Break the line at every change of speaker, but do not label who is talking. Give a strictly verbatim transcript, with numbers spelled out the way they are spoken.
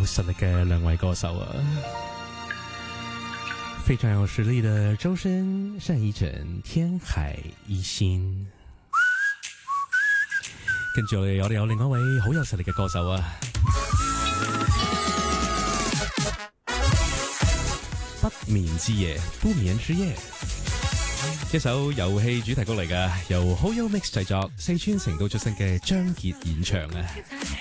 實力嘅兩位歌手啊，非常有實力的周深、單依純、天海一心。跟住我哋我哋有另外一位好有實力嘅歌手啊，不眠之夜，不眠之夜，一首遊戲主題曲嚟㗎，由好友 Mix 製作，四川成都出身嘅張傑演唱啊。